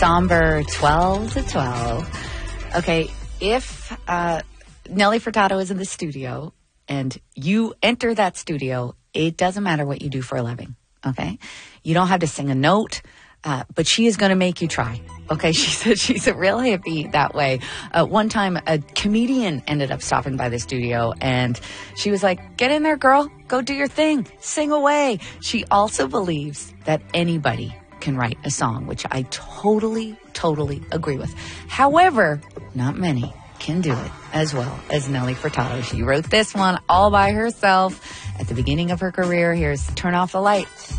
somber 12 to 12. Okay, if Nelly Furtado is in the studio and you enter that studio, it doesn't matter what you do for a living, okay? You don't have to sing a note, but she is going to make you try. Okay, she said she's a real hippie that way. One time, a comedian ended up stopping by the studio, and she was like, get in there, girl. Go do your thing. Sing away. She also believes that anybody can write a song, which I totally agree with. However, not many can do it as well as Nelly Furtado. She wrote this one all by herself at the beginning of her career. Here's Turn Off the Light.